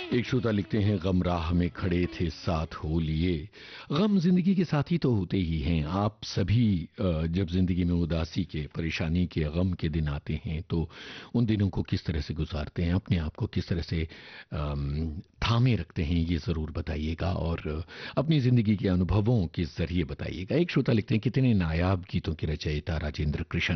एक श्रोता लिखते हैं, गम राह में खड़े थे साथ हो लिए। गम जिंदगी के साथी तो होते ही हैं। आप सभी जब जिंदगी में उदासी के, परेशानी के, गम के दिन आते हैं तो उन दिनों को किस तरह से गुजारते हैं, अपने आप को किस तरह से थामे रखते हैं, ये जरूर बताइएगा और अपनी जिंदगी के अनुभवों के जरिए बताइएगा। एक श्रोता लिखते हैं, कितने नायाब गीतों के रचयिता राजेंद्र कृष्ण